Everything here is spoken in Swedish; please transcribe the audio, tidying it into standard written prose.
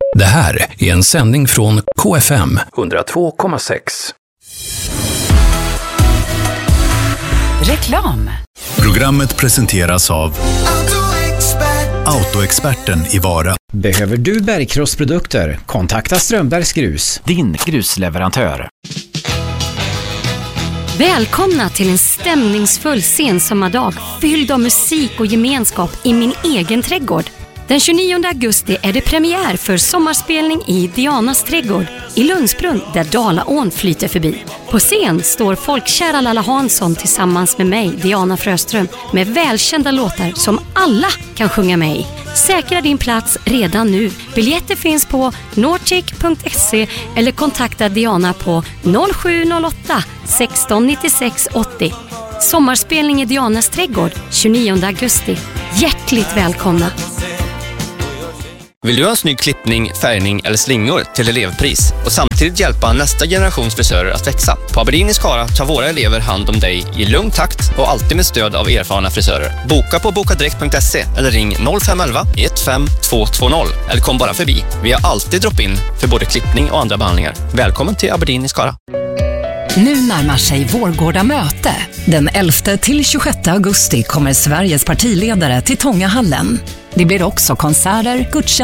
Det här är en sändning från KFM 102,6. Reklam. Programmet presenteras av Autoexperten i Vara. Behöver du bergkrossprodukter? Kontakta Strömbergs Grus, din grusleverantör. Välkomna till en stämningsfull sensommardag fylld av musik och gemenskap i min egen trädgård. Den 29 augusti är det premiär för sommarspelning i Dianas trädgård i Lundsbrunn där Dalaån flyter förbi. På scen står folkkära Lalla Hansson tillsammans med mig, Diana Fröström, med välkända låtar som alla kan sjunga med i. Säkra din plats redan nu. Biljetter finns på nortic.se eller kontakta Diana på 0708 16 96 80. Sommarspelning i Dianas trädgård 29 augusti. Hjärtligt välkomna! Vill du ha en snygg klippning, färgning eller slingor till elevpris och samtidigt hjälpa nästa generations frisörer att växa? På Aberdeen i Skara tar våra elever hand om dig i lugn takt och alltid med stöd av erfarna frisörer. Boka på bokadirekt.se eller ring 0511 15220 eller kom bara förbi. Vi har alltid drop-in för både klippning och andra behandlingar. Välkommen till Aberdeen i Skara. Nu närmar sig Vårgårda möte. Den 11 till 26 augusti kommer Sveriges partiledare till Tångahallen. Det blir också konserter, gudstjänster